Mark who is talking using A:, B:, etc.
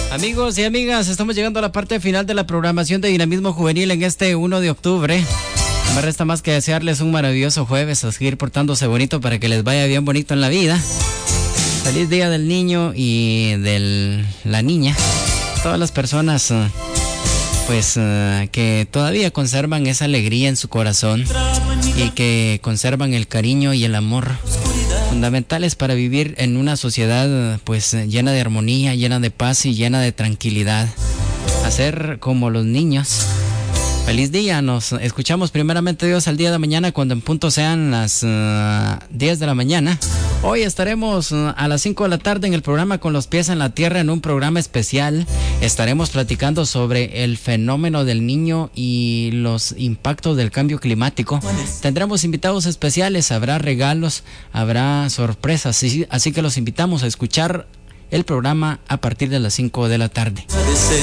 A: Amigos y amigas, estamos llegando a la parte final de la programación de Dinamismo Juvenil en este 1 de octubre. No me resta más que desearles un maravilloso jueves, a seguir portándose bonito para que les vaya bien bonito en la vida. Feliz Día del Niño y de la Niña. Todas las personas que todavía conservan esa alegría en su corazón y que conservan el cariño y el amor fundamentales para vivir en una sociedad llena de armonía, llena de paz y llena de tranquilidad. Hacer como los niños. Feliz día, nos escuchamos primeramente Dios al día de mañana cuando en punto sean las 10 de la mañana. Hoy estaremos a las 5 de la tarde en el programa Con los Pies en la Tierra, en un programa especial. Estaremos platicando sobre el fenómeno del niño y los impactos del cambio climático. Tendremos invitados especiales, habrá regalos, habrá sorpresas, así que los invitamos a escuchar el programa a partir de las 5 de la tarde.